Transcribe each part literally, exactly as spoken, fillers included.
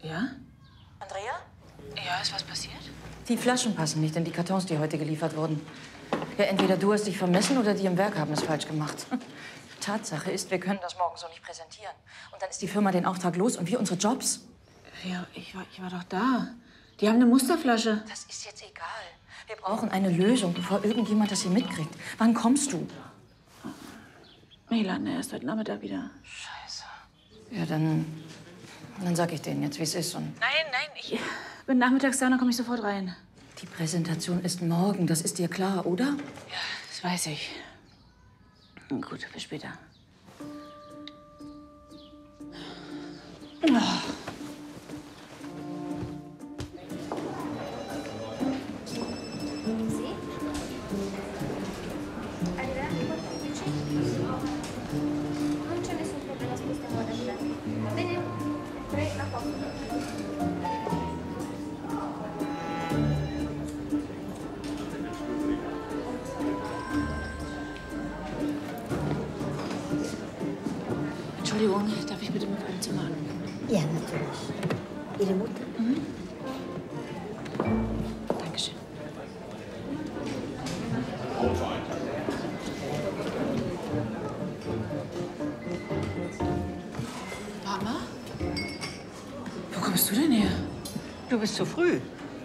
Ja? Andrea? Ja, ist was passiert? Die Flaschen passen nicht in die Kartons, die heute geliefert wurden. Ja, entweder du hast dich vermessen oder die im Werk haben es falsch gemacht. Tatsache ist, wir können das morgen so nicht präsentieren. Und dann ist die Firma den Auftrag los und wir unsere Jobs. Ja, ich war, ich war doch da. Die haben eine Musterflasche. Das ist jetzt egal. Wir brauchen eine Lösung, bevor irgendjemand das hier mitkriegt. Wann kommst du? Milan, er ist heute Nachmittag wieder. Scheiße. Ja, dann, dann sag ich denen jetzt, wie es ist. Und nein, nein, ich bin nachmittags da, dann komme ich sofort rein. Die Präsentation ist morgen, das ist dir klar, oder? Ja, das weiß ich. Gut, bis später. Oh. Entschuldigung, darf ich bitte mit einem Zimmer anrufen? Ja, natürlich. Ihre Mutter? Mhm. Dankeschön. Mama? Wo kommst du denn her? Du bist zu früh.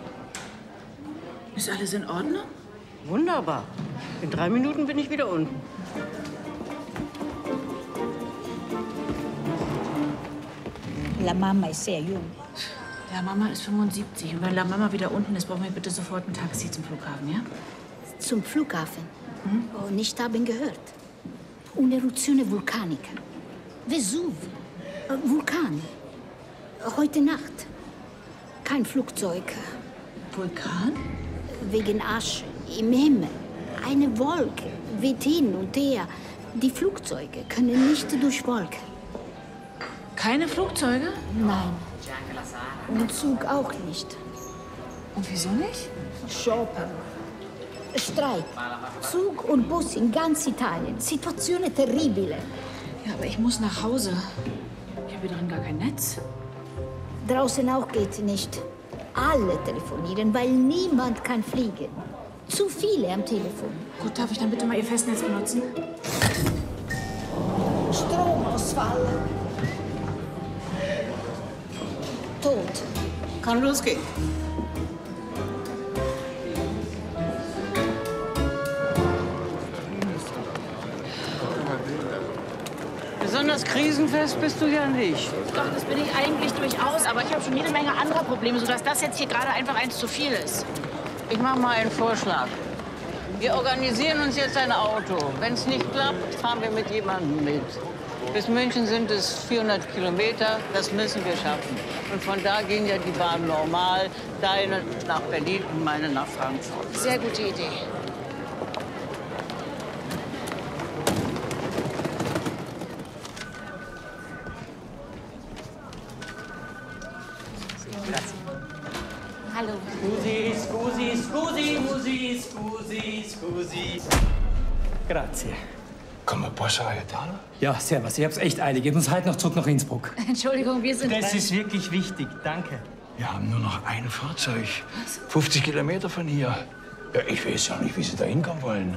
Ist alles in Ordnung? Wunderbar. In drei Minuten bin ich wieder unten. La Mama ist sehr jung. La Mama ist fünfundsiebzig. Und wenn La Mama wieder unten ist, brauchen wir bitte sofort ein Taxi zum Flughafen, ja? Zum Flughafen? Hm? Oh, nicht haben gehört. Un'eruzione vulcanica. Vesuv. Äh, Vulkan. Heute Nacht. Kein Flugzeug. Vulkan? Wegen Asche im Himmel. Eine Wolke weht hin und her. Die Flugzeuge können nicht durch Wolken. Keine Flugzeuge? Nein. Und Zug auch nicht. Und wieso nicht? Shoppen. Streik. Zug und Bus in ganz Italien. Situazione terribile. Ja, aber ich muss nach Hause. Ich habe hier drin gar kein Netz. Draußen auch geht nicht. Alle telefonieren, weil niemand kann fliegen. Zu viele am Telefon. Gut, darf ich dann bitte mal Ihr Festnetz benutzen? Stromausfall. Tot. Kann losgehen. Besonders krisenfest bist du ja nicht. Doch, das bin ich eigentlich durchaus. Aber ich habe schon jede Menge anderer Probleme, sodass das jetzt hier gerade einfach eins zu viel ist. Ich mache mal einen Vorschlag. Wir organisieren uns jetzt ein Auto. Wenn es nicht klappt, fahren wir mit jemandem mit. Bis München sind es vierhundert Kilometer. Das müssen wir schaffen. Und von da gehen ja die Bahnen normal. Deine nach Berlin und meine nach Frankfurt. Sehr gute Idee. Hallo. Scusi, scusi, scusi, scusi, scusi, scusi. Grazie. Come posso aiutare? Ja, servus. Ich hab's echt eilig. Ich muss halt noch zurück nach Innsbruck. Entschuldigung, wir sind... Das ist wirklich wichtig. Danke. Wir haben nur noch ein Fahrzeug. fünfzig Kilometer von hier. Ja, ich weiß ja nicht, wie Sie da hinkommen wollen.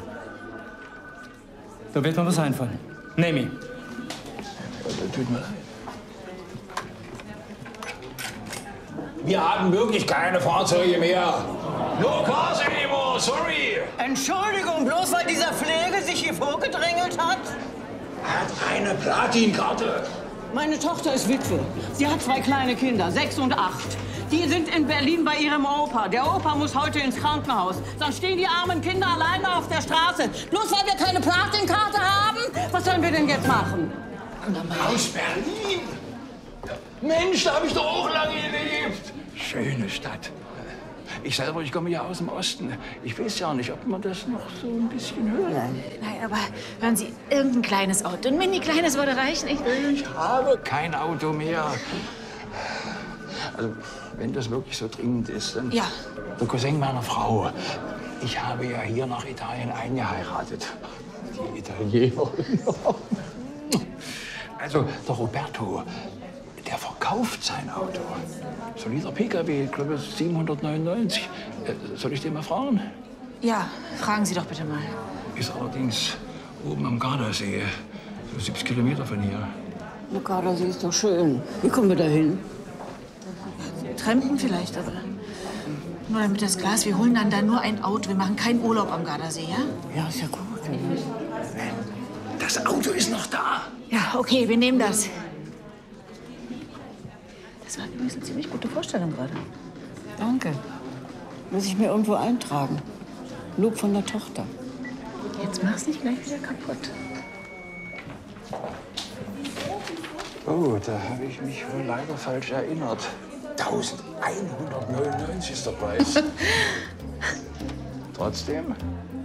Da wird mir was einfallen. Nehme ich. Ja, tut mir leid. Wir haben wirklich keine Fahrzeuge mehr. No cars anymore, sorry. Entschuldigung, bloß weil dieser Pflege sich hier vorgedrängelt hat? Er hat eine Platinkarte. Meine Tochter ist Witwe. Sie hat zwei kleine Kinder, sechs und acht. Die sind in Berlin bei ihrem Opa. Der Opa muss heute ins Krankenhaus. Dann stehen die armen Kinder alleine auf der Straße. Bloß weil wir keine Platinkarte haben? Was sollen wir denn jetzt machen? Aus Berlin? Mensch, da habe ich doch auch lange gelebt. Schöne Stadt. Ich selber, ich komme ja aus dem Osten. Ich weiß ja nicht, ob man das noch so ein bisschen hört. Nein, aber hören Sie, irgendein kleines Auto, ein mini kleines würde reichen. Ich, ich habe kein Auto mehr. Also, wenn das wirklich so dringend ist, dann... Ja. Der Cousin meiner Frau. Ich habe ja hier nach Italien eingeheiratet. Die Italienerin. Also, der Roberto, der verkauft sein Auto. solider P K W, ich glaube siebenhundertneunundneunzig. Äh, soll ich den mal fragen? Ja, fragen Sie doch bitte mal. Ist allerdings oben am Gardasee, so siebzig Kilometer von hier. Na, Gardasee ist doch schön. Wie kommen wir da hin? Trampen vielleicht, aber nur damit das Glas. Wir holen dann da nur ein Auto. Wir machen keinen Urlaub am Gardasee, ja? Ja, ist ja gut. Das Auto ist noch da. Ja, okay, wir nehmen das. Das war übrigens eine ziemlich gute Vorstellung gerade. Danke. Muss ich mir irgendwo eintragen. Lob von der Tochter. Jetzt mach's nicht gleich wieder kaputt. Oh, da habe ich mich wohl leider falsch erinnert. eintausendeinhundertneunundneunzig ist der Preis. Trotzdem,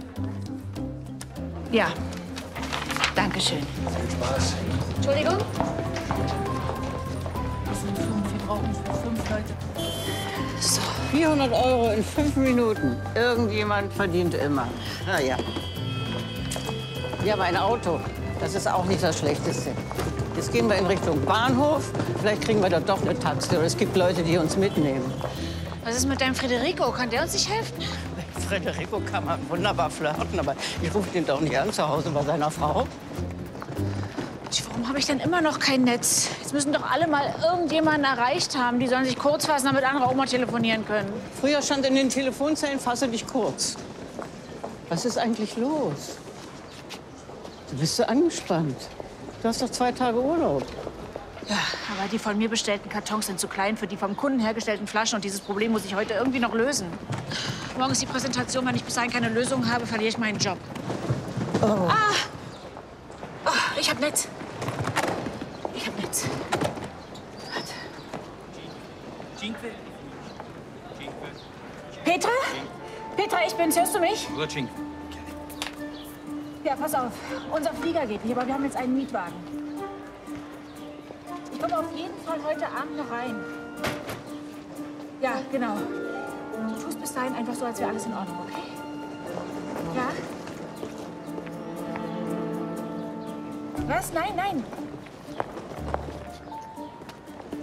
Ja, danke schön. viel Spaß. Entschuldigung? Das sind fünf. Wir brauchen für fünf Leute. So. vierhundert Euro in fünf Minuten. Irgendjemand verdient immer. Na ja. Wir haben ein Auto. Das ist auch nicht das Schlechteste. Jetzt gehen wir in Richtung Bahnhof. Vielleicht kriegen wir da doch eine Taxi. Oder es gibt Leute, die uns mitnehmen. Was ist mit deinem Federico? Kann der uns nicht helfen? Mit Federico kann man wunderbar flirten, aber ich rufe den doch nicht an zu Hause bei seiner Frau. Mensch, warum habe ich denn immer noch kein Netz? Jetzt müssen doch alle mal irgendjemanden erreicht haben. Die sollen sich kurz fassen, damit andere auch mal telefonieren können. Früher stand in den Telefonzellen, fasse dich kurz. Was ist eigentlich los? Du bist so angespannt. Du hast doch zwei Tage Urlaub. Ja, aber die von mir bestellten Kartons sind zu klein für die vom Kunden hergestellten Flaschen. Und dieses Problem muss ich heute irgendwie noch lösen. Morgen ist die Präsentation. Wenn ich bis dahin keine Lösung habe, verliere ich meinen Job. Oh. Ah! Oh, ich hab Netz. Ich hab Netz. Warte. Petra? Petra, ich bin's. Hörst du mich? Ja, pass auf. Unser Flieger geht nicht, aber wir haben jetzt einen Mietwagen. Ich komme auf jeden Fall heute Abend noch rein. Ja, genau. Du tust bis dahin einfach so, als wäre alles in Ordnung, okay? Ja? Was? Nein, nein.